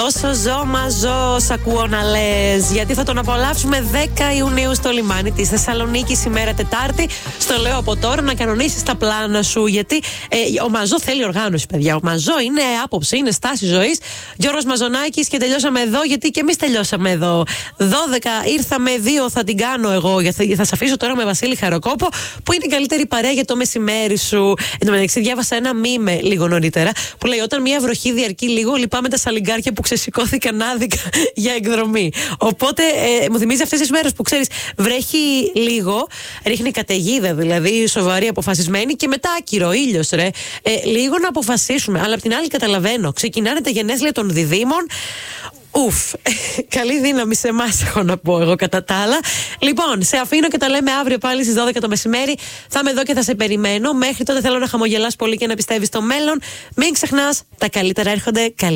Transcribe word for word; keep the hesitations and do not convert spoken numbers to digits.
Τόσο ζω, μα ζω, σ' ακούω να λες. Γιατί θα τον απολαύσουμε δέκα Ιουνίου στο λιμάνι της Θεσσαλονίκης, ημέρα Τετάρτη. Στο λέω από τώρα να κανονίσεις τα πλάνα σου. Γιατί ε, ο Μαζό θέλει οργάνωση, παιδιά. Ο Μαζό είναι άποψη, είναι στάση ζωής. Γιώργος Μαζονάκης, και τελειώσαμε εδώ, γιατί και εμείς τελειώσαμε εδώ. δώδεκα ήρθαμε, δύο θα την κάνω εγώ. Θα, θα σε αφήσω τώρα με Βασίλη Χαροκόπο, που είναι η καλύτερη παρέα για το μεσημέρι σου. Εν τω μεταξύ, διάβασα ένα μήμε λίγο νωρίτερα που λέει: όταν μια βροχή διαρκεί λίγο, λυπάμαι τα σαλιγκάρια που ξεσηκώθηκαν άδικα για εκδρομή. Οπότε ε, μου θυμίζει αυτές τις μέρες που ξέρεις, βρέχει λίγο, ρίχνει καταιγίδα δηλαδή, σοβαρή, αποφασισμένη, και μετά άκυρο, ήλιος, ρε. Ε, λίγο να αποφασίσουμε. Αλλά απ' την άλλη, καταλαβαίνω, ξεκινάνε τα γενέθλια των διδήμων. Ουφ, καλή δύναμη σε εμάς, έχω να πω εγώ κατά τα άλλα. Λοιπόν, σε αφήνω και τα λέμε αύριο πάλι στις δώδεκα το μεσημέρι. Θα είμαι εδώ και θα σε περιμένω. Μέχρι τότε θέλω να χαμογελάς πολύ και να πιστεύεις στο μέλλον. Μην ξεχνάς, τα καλύτερα έρχονται. Καλή